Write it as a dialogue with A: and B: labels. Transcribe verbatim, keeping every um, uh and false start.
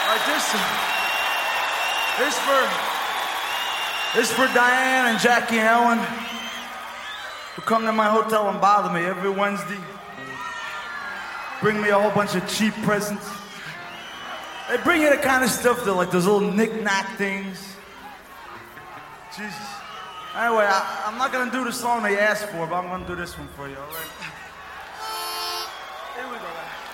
A: Like this. This for, this for Diane and Jackie and Ellen, who come to my hotel and bother me every Wednesday. Bring me a whole bunch of cheap presents. They bring you the kind of stuff that, like, those little knick-knack things. Jesus. Anyway, I, I'm not gonna do the song they asked for, but I'm gonna do this one for you, all right? Here we go.